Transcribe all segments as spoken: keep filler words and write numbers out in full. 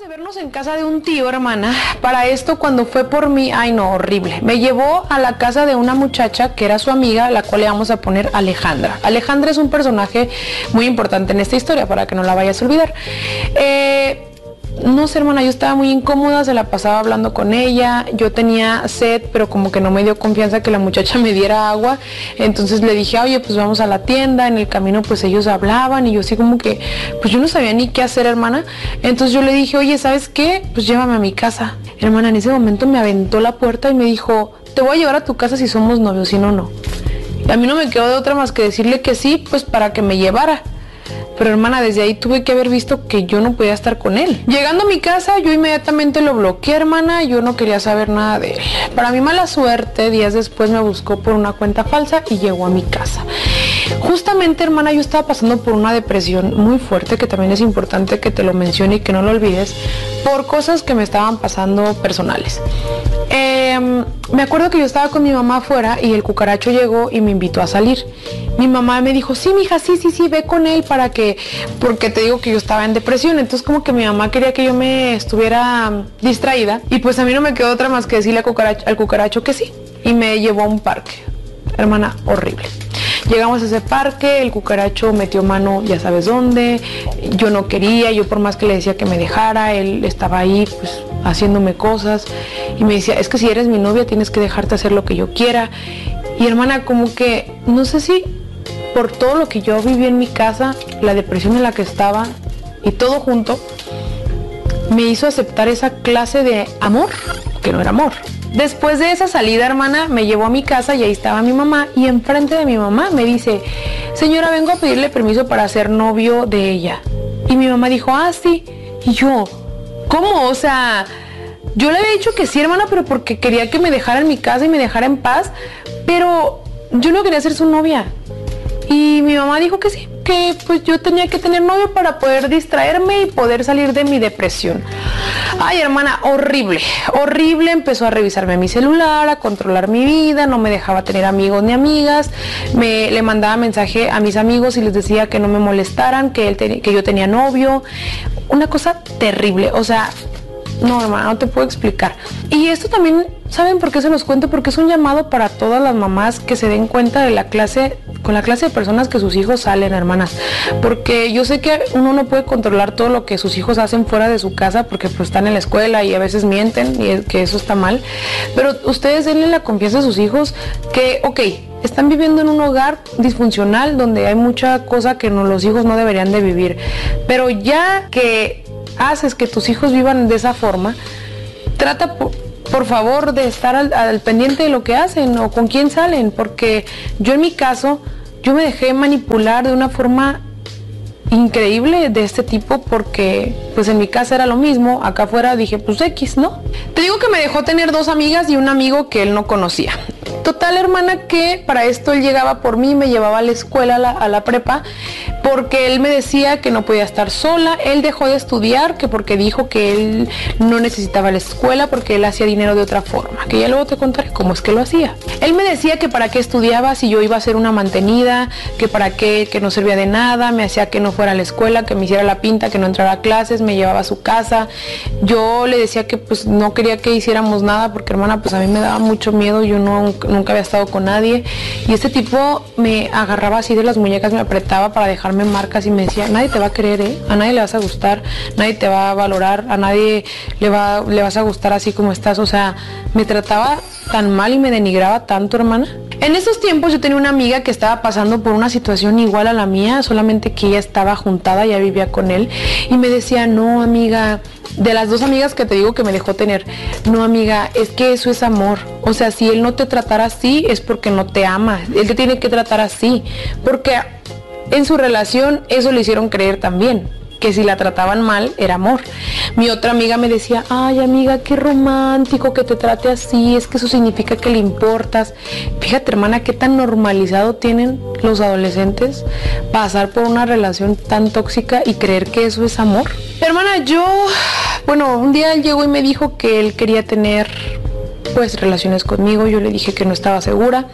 de vernos en casa de un tío, hermana. Para esto, cuando fue por mí, ay no, horrible. Me llevó a la casa de una muchacha que era su amiga, la cual le vamos a poner Alejandra. Alejandra es un personaje muy importante en esta historia, para que no la vayas a olvidar. Eh... No sé, hermana, yo estaba muy incómoda, se la pasaba hablando con ella, yo tenía sed, pero como que no me dio confianza que la muchacha me diera agua, entonces le dije, oye, pues vamos a la tienda. En el camino pues ellos hablaban y yo así como que, pues yo no sabía ni qué hacer, hermana. Entonces yo le dije, oye, ¿sabes qué? Pues llévame a mi casa. Hermana, en ese momento me aventó la puerta y me dijo, te voy a llevar a tu casa si somos novios, si no, no. Y a mí no me quedó de otra más que decirle que sí, pues para que me llevara. Pero hermana, desde ahí tuve que haber visto que yo no podía estar con él. Llegando a mi casa, yo inmediatamente lo bloqueé, hermana. Yo no quería saber nada de él. Para mi mala suerte, días después me buscó por una cuenta falsa y llegó a mi casa. Justamente, hermana, yo estaba pasando por una depresión muy fuerte, que también es importante que te lo mencione y que no lo olvides, por cosas que me estaban pasando personales. Eh, me acuerdo que yo estaba con mi mamá afuera y el cucaracho llegó y me invitó a salir. Mi mamá me dijo, sí, mija, sí, sí, sí, ve con él para que, porque te digo que yo estaba en depresión. Entonces como que mi mamá quería que yo me estuviera distraída y pues a mí no me quedó otra más que decirle al cucaracho, al cucaracho que sí. Y me llevó a un parque, hermana, horrible. Llegamos a ese parque, el cucaracho metió mano ya sabes dónde, yo no quería, yo por más que le decía que me dejara, él estaba ahí pues haciéndome cosas y me decía, es que si eres mi novia tienes que dejarte hacer lo que yo quiera. Y hermana, como que, no sé si por todo lo que yo viví en mi casa, la depresión en la que estaba y todo junto, me hizo aceptar esa clase de amor, que no era amor. Después de esa salida, hermana, me llevó a mi casa y ahí estaba mi mamá y enfrente de mi mamá me dice, señora, vengo a pedirle permiso para ser novio de ella. Y mi mamá dijo, ah, sí. Y yo, ¿cómo? O sea, yo le había dicho que sí, hermana, pero porque quería que me dejara en mi casa y me dejara en paz, pero yo no quería ser su novia. Y mi mamá dijo que sí, que pues yo tenía que tener novio para poder distraerme y poder salir de mi depresión. Ay, hermana, horrible, horrible. Empezó a revisarme mi celular, a controlar mi vida, no me dejaba tener amigos ni amigas. Me, le mandaba mensaje a mis amigos y les decía que no me molestaran, que, él te, que yo tenía novio. Una cosa terrible, o sea, no, hermana, no te puedo explicar. Y esto también, ¿saben por qué se los cuento? Porque es un llamado para todas las mamás que se den cuenta de la clase, con la clase de personas que sus hijos salen, hermanas. Porque yo sé que uno no puede controlar todo lo que sus hijos hacen fuera de su casa, porque pues están en la escuela y a veces mienten y que eso está mal. Pero ustedes denle la confianza a sus hijos que, ok, están viviendo en un hogar disfuncional donde hay mucha cosa que no, los hijos no deberían de vivir. Pero ya que haces que tus hijos vivan de esa forma, trata por, por favor de estar al, al pendiente de lo que hacen o con quién salen, porque yo en mi caso, yo me dejé manipular de una forma increíble de este tipo, porque pues en mi casa era lo mismo, acá afuera dije pues X, ¿no? Te digo que me dejó tener dos amigas y un amigo que él no conocía. Total, hermana, que para esto él llegaba por mí, me llevaba a la escuela, a la, a la prepa, porque él me decía que no podía estar sola. Él dejó de estudiar, que porque dijo que él no necesitaba la escuela porque él hacía dinero de otra forma, que ya luego te contaré cómo es que lo hacía. Él me decía que para qué estudiaba si yo iba a ser una mantenida, que para qué, que no servía de nada, me hacía que no fuera a la escuela, que me hiciera la pinta, que no entrara a clases, me llevaba a su casa. Yo le decía que pues no quería que hiciéramos nada porque, hermana, pues a mí me daba mucho miedo, yo no nunca había estado con nadie y este tipo me agarraba así de las muñecas, me apretaba para dejarme marcas y me decía, nadie te va a querer, ¿eh? A nadie le vas a gustar, nadie te va a valorar, a nadie le, va, le vas a gustar así como estás. O sea, me trataba tan mal y me denigraba tanto, hermana. En esos tiempos yo tenía una amiga que estaba pasando por una situación igual a la mía, solamente que ella estaba juntada, ya vivía con él, y me decía, no, amiga, de las dos amigas que te digo que me dejó tener, no, amiga, es que eso es amor. O sea, si él no te tratara así es porque no te ama, él te tiene que tratar así, porque en su relación eso le hicieron creer también, que si la trataban mal era amor. Mi otra amiga me decía, ay, amiga, qué romántico que te trate así, es que eso significa que le importas. Fíjate, hermana, qué tan normalizado tienen los adolescentes pasar por una relación tan tóxica y creer que eso es amor. Hermana, yo, bueno, un día él llegó y me dijo que él quería tener pues relaciones conmigo. Yo le dije que no estaba segura.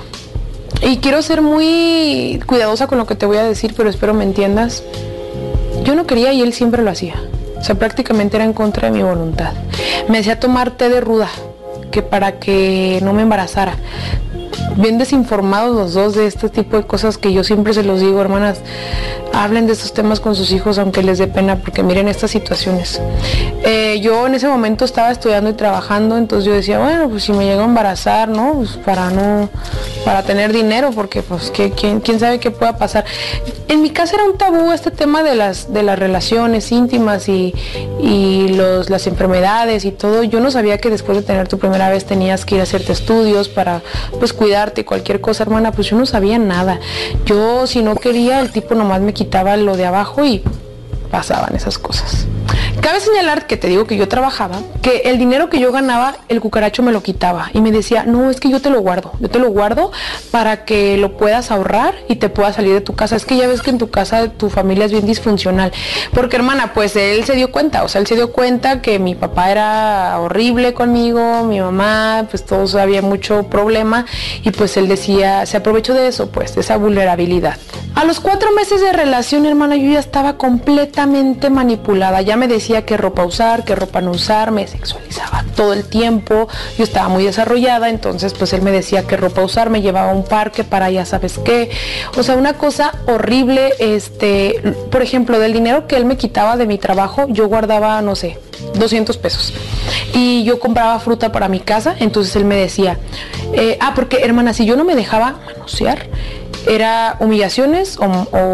Y quiero ser muy cuidadosa con lo que te voy a decir, pero espero me entiendas. Yo no quería y él siempre lo hacía. O sea, prácticamente era en contra de mi voluntad. Me hacía tomar té de ruda, que para que no me embarazara. Bien desinformados los dos de este tipo de cosas que yo siempre se los digo, hermanas, hablen de estos temas con sus hijos aunque les dé pena, porque miren estas situaciones. Eh, yo en ese momento estaba estudiando y trabajando, entonces yo decía, bueno, pues si me llego a embarazar, ¿no? Pues para no, para tener dinero, porque pues ¿qué, quién, quién sabe qué pueda pasar. En mi casa era un tabú este tema de las, de las relaciones íntimas y, y los, las enfermedades y todo. Yo no sabía que después de tener tu primera vez tenías que ir a hacerte estudios para pues cuidarte, cualquier cosa, hermana, pues yo no sabía nada. Yo si no quería, el tipo nomás me quitaba lo de abajo y pasaban esas cosas. Cabe señalar que te digo que yo trabajaba, que el dinero que yo ganaba, el cucaracho me lo quitaba y me decía, no, es que yo te lo guardo, yo te lo guardo para que lo puedas ahorrar y te puedas salir de tu casa. Es que ya ves que en tu casa tu familia es bien disfuncional, porque hermana, pues él se dio cuenta, o sea, él se dio cuenta que mi papá era horrible conmigo, mi mamá, pues todos había mucho problema y pues él decía, se aprovechó de eso, pues, de esa vulnerabilidad. A los cuatro meses de relación, hermana, yo ya estaba completamente manipulada, ya me decía qué ropa usar, qué ropa no usar, me sexualizaba todo el tiempo, yo estaba muy desarrollada, entonces pues él me decía qué ropa usar, me llevaba a un parque para ya sabes qué, o sea, una cosa horrible. Este, por ejemplo, del dinero que él me quitaba de mi trabajo, yo guardaba, no sé, doscientos pesos y yo compraba fruta para mi casa, entonces él me decía, eh, ah, porque hermana, si yo no me dejaba manosear, era humillaciones o,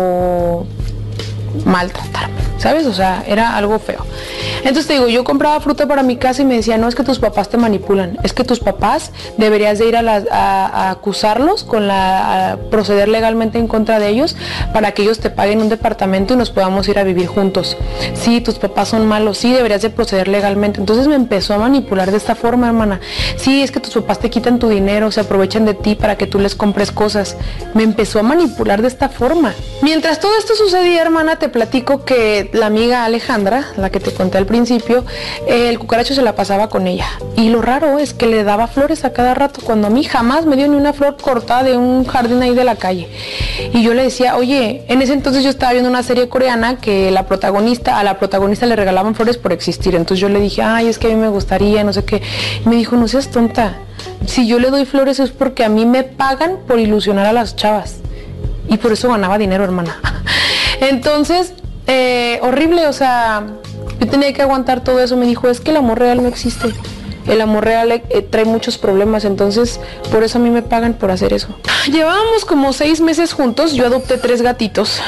o maltratarme, ¿sabes? O sea, era algo feo. Entonces te digo, yo compraba fruta para mi casa y me decía, no, es que tus papás te manipulan, es que tus papás deberías de ir a, las, a, a acusarlos, con la, a proceder legalmente en contra de ellos para que ellos te paguen un departamento y nos podamos ir a vivir juntos. Sí, tus papás son malos, sí, deberías de proceder legalmente. Entonces me empezó a manipular de esta forma, hermana. Sí, es que tus papás te quitan tu dinero, se aprovechan de ti para que tú les compres cosas. Me empezó a manipular de esta forma. Mientras todo esto sucedía, hermana, te platico que la amiga Alejandra, la que te conté al principio, eh, el cucaracho se la pasaba con ella. Y lo raro es que le daba flores a cada rato, cuando a mí jamás me dio ni una flor cortada de un jardín ahí de la calle. Y yo le decía, oye, en ese entonces yo estaba viendo una serie coreana que la protagonista, a la protagonista le regalaban flores por existir. Entonces yo le dije, ay, es que a mí me gustaría, no sé qué. Y me dijo, no seas tonta. Si yo le doy flores es porque a mí me pagan por ilusionar a las chavas. Y por eso ganaba dinero, hermana. Entonces, eh, horrible, o sea, yo tenía que aguantar todo eso. Me dijo, es que el amor real no existe. El amor real eh, trae muchos problemas, entonces por eso a mí me pagan por hacer eso. Llevábamos como seis meses juntos, yo adopté tres gatitos.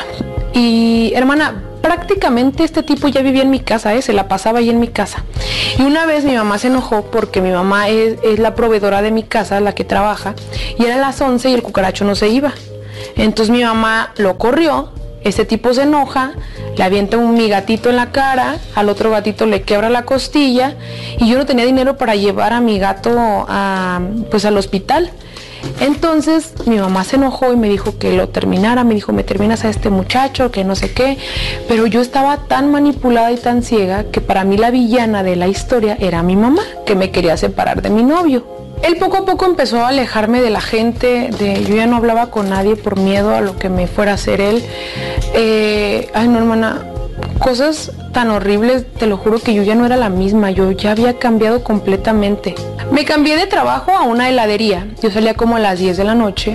Y, hermana, prácticamente este tipo ya vivía en mi casa, ¿eh? Se la pasaba ahí en mi casa. Y una vez mi mamá se enojó porque mi mamá es, es la proveedora de mi casa, la que trabaja, y eran las once y el cucaracho no se iba. Entonces mi mamá lo corrió, este tipo se enoja, le avienta un mi gatito en la cara, al otro gatito le quebra la costilla y yo no tenía dinero para llevar a mi gato a, pues al hospital. Entonces mi mamá se enojó y me dijo que lo terminara, me dijo, me terminas a este muchacho, que no sé qué, pero yo estaba tan manipulada y tan ciega que para mí la villana de la historia era mi mamá, que me quería separar de mi novio. Él poco a poco empezó a alejarme de la gente, de, yo ya no hablaba con nadie por miedo a lo que me fuera a hacer él. Eh, ay no, hermana, cosas tan horribles, te lo juro que yo ya no era la misma, yo ya había cambiado completamente. Me cambié de trabajo a una heladería, yo salía como a las diez de la noche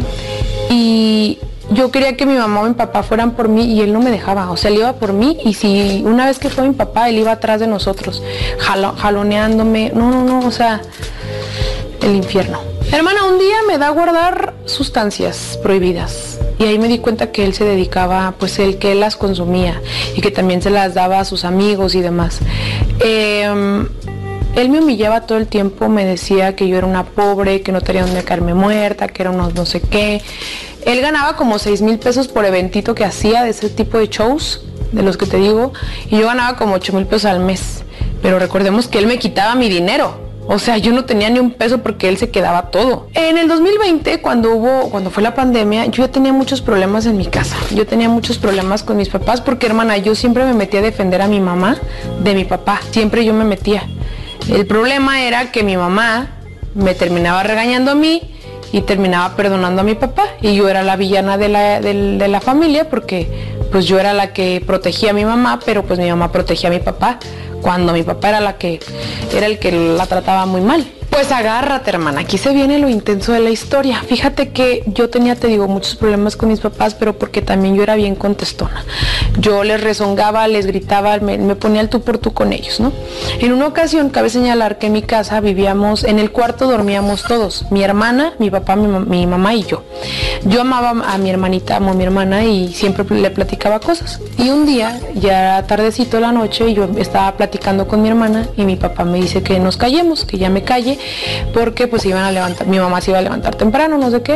y yo quería que mi mamá o mi papá fueran por mí y él no me dejaba, o sea, él iba por mí y si una vez que fue mi papá, él iba atrás de nosotros, jalo, jaloneándome, no, no, no, o sea, el infierno. Hermana, un día me da a guardar sustancias prohibidas y ahí me di cuenta que él se dedicaba, pues él que él las consumía y que también se las daba a sus amigos y demás. Eh, él me humillaba todo el tiempo, me decía que yo era una pobre, que no tenía donde caerme muerta, que era unos no sé qué. Él ganaba como seis mil pesos por eventito que hacía de ese tipo de shows, de los que te digo, y yo ganaba como ocho mil pesos al mes. Pero recordemos que él me quitaba mi dinero. O sea, yo no tenía ni un peso porque él se quedaba todo. En el dos mil veinte, cuando hubo, cuando fue la pandemia, yo ya tenía muchos problemas en mi casa. Yo tenía muchos problemas con mis papás porque, hermana, yo siempre me metía a defender a mi mamá de mi papá. Siempre yo me metía. El problema era que mi mamá me terminaba regañando a mí y terminaba perdonando a mi papá. Y yo era la villana de la, de, de la familia porque pues yo era la que protegía a mi mamá, pero pues mi mamá protegía a mi papá, cuando mi papá era la que era el que la trataba muy mal. Pues agárrate, hermana, aquí se viene lo intenso de la historia. Fíjate que yo tenía, te digo, muchos problemas con mis papás, pero porque también yo era bien contestona. Yo les rezongaba, les gritaba, me, me ponía el tú por tú con ellos, ¿no? En una ocasión, cabe señalar que en mi casa vivíamos, en el cuarto dormíamos todos, mi hermana, mi papá, mi, mi mamá y yo. Yo amaba a mi hermanita, amo a mi hermana y siempre le platicaba cosas. Y un día, ya tardecito de la noche, yo estaba platicando con mi hermana y mi papá me dice que nos callemos, que ya me calle, porque pues iban a levantar, mi mamá se iba a levantar temprano, no sé qué.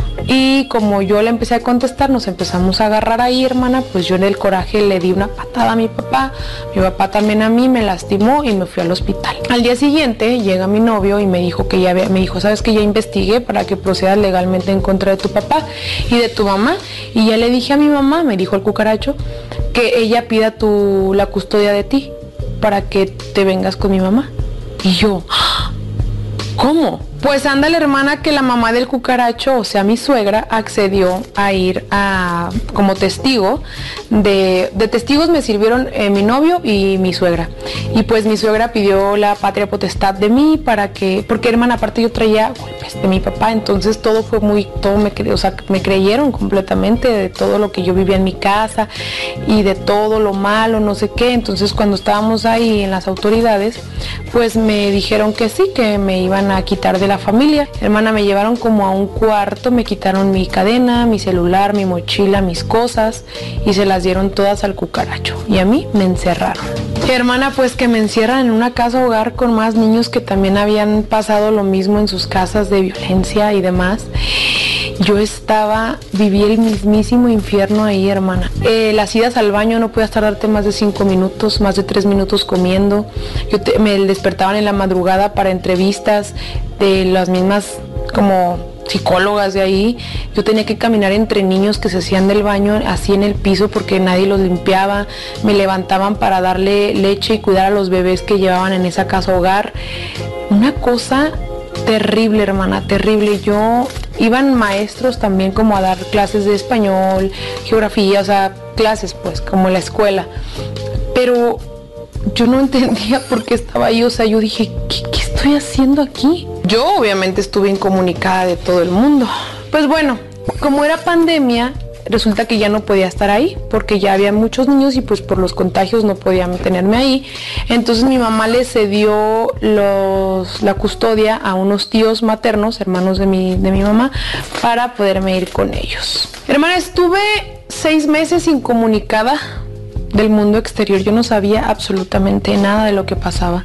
Y como yo le empecé a contestar, nos empezamos a agarrar ahí, hermana, pues yo en el coraje le di una patada a mi papá, mi papá también a mí, me lastimó y me fui al hospital. Al día siguiente llega mi novio y me dijo que ya había, me dijo, sabes que ya investigué para que procedas legalmente en contra de tu papá y de tu mamá. Y ya le dije a mi mamá, me dijo el cucaracho, que ella pida tu, la custodia de ti para que te vengas con mi mamá. Y yo, ¿cómo? Pues anda la hermana que la mamá del cucaracho, o sea mi suegra, accedió a ir a como testigo. De, de testigos me sirvieron eh, mi novio y mi suegra. Y pues mi suegra pidió la patria potestad de mí para que, porque hermana, aparte yo traía golpes de mi papá, entonces todo fue muy, todo me, o sea, me creyeron completamente de todo lo que yo vivía en mi casa y de todo lo malo, no sé qué. Entonces cuando estábamos ahí en las autoridades, pues me dijeron que sí, que me iban a quitar de la familia. Hermana, me llevaron como a un cuarto, me quitaron mi cadena, mi celular, mi mochila, mis cosas y se las dieron todas al cucaracho y a mí me encerraron. Hermana, pues que me encierran en una casa hogar con más niños que también habían pasado lo mismo en sus casas de violencia y demás. Yo estaba, viví el mismísimo infierno ahí, hermana. Eh, las idas al baño no podías tardarte más de cinco minutos, más de tres minutos comiendo. Yo te, me despertaban en la madrugada para entrevistas de las mismas como psicólogas de ahí. Yo tenía que caminar entre niños que se hacían del baño así en el piso porque nadie los limpiaba. Me levantaban para darle leche y cuidar a los bebés que llevaban en esa casa hogar. Una cosa terrible, hermana, terrible. Yo iban maestros también como a dar clases de español, geografía, o sea, clases pues como la escuela. Pero yo no entendía por qué estaba ahí, o sea, yo dije, ¿qué, qué estoy haciendo aquí? Yo obviamente estuve incomunicada de todo el mundo. Pues bueno, como era pandemia, resulta que ya no podía estar ahí porque ya había muchos niños y pues por los contagios no podían tenerme ahí. Entonces mi mamá le cedió los, la custodia a unos tíos maternos, hermanos de mi, de mi mamá, para poderme ir con ellos. Hermana, estuve seis meses incomunicada del mundo exterior. Yo no sabía absolutamente nada de lo que pasaba.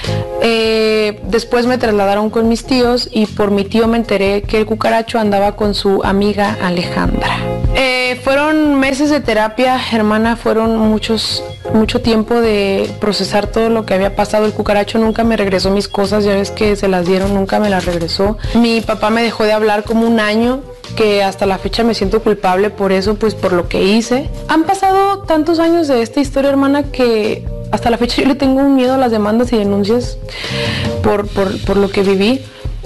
Eh, después me trasladaron con mis tíos y por mi tío me enteré que el cucaracho andaba con su amiga Alejandra. Eh, fueron meses de terapia, hermana, fueron muchos, mucho tiempo de procesar todo lo que había pasado. El cucaracho nunca me regresó mis cosas, ya ves que se las dieron, nunca me las regresó. Mi papá me dejó de hablar como un año, que hasta la fecha me siento culpable por eso, pues por lo que hice. Han pasado tantos años de esta historia, hermana, que hasta la fecha yo le tengo un miedo a las demandas y denuncias por, por, por lo que viví.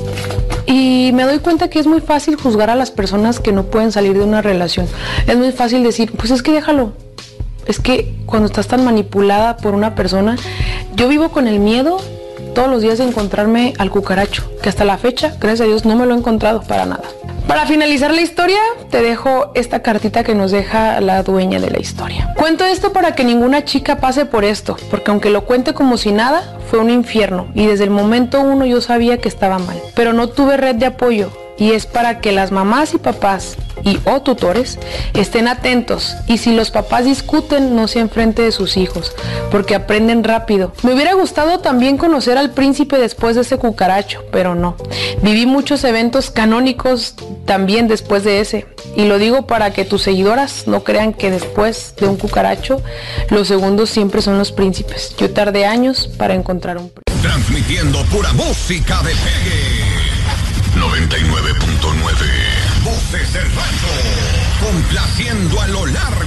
Y me doy cuenta que es muy fácil juzgar a las personas que no pueden salir de una relación. Es muy fácil decir, pues es que déjalo. Es que cuando estás tan manipulada por una persona, yo vivo con el miedo todos los días de encontrarme al cucaracho, que hasta la fecha, gracias a Dios, no me lo he encontrado para nada. Para finalizar la historia, te dejo esta cartita que nos deja la dueña de la historia. Cuento esto para que ninguna chica pase por esto, porque aunque lo cuente como si nada, fue un infierno y desde el momento uno yo sabía que estaba mal, pero no tuve red de apoyo. Y es para que las mamás y papás y o tutores estén atentos y si los papás discuten no sea enfrente de sus hijos porque aprenden rápido. Me hubiera gustado también conocer al príncipe después de ese cucaracho, pero no. Viví muchos eventos canónicos también después de ese y lo digo para que tus seguidoras no crean que después de un cucaracho los segundos siempre son los príncipes. Yo tardé años para encontrar un príncipe. Transmitiendo pura música de Pegue noventa y nueve punto nueve. Voces del Rancho, complaciendo a lo largo